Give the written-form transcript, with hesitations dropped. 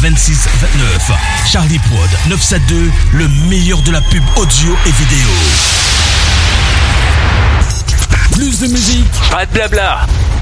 26 29. Charlie Prod 972, le meilleur de la pub audio et vidéo. Plus de musique, pas de blabla.